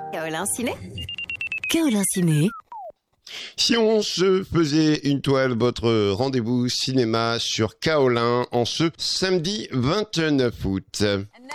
Kaolin Ciné. Kaolin Ciné. Si on se faisait une toile, votre rendez-vous cinéma sur Kaolin en ce samedi 29 août.